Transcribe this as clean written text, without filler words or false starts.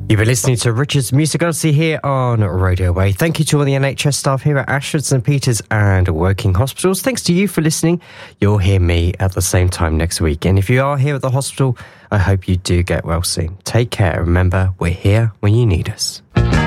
You've been listening to Richard's Music Odyssey here on Radio Way. Thank you to all the NHS staff here at Ashford, St Peters and Woking Hospitals. Thanks to you for listening. You'll hear me at the same time next week. And if you are here at the hospital, I hope you do get well soon. Take care. Remember, we're here when you need us.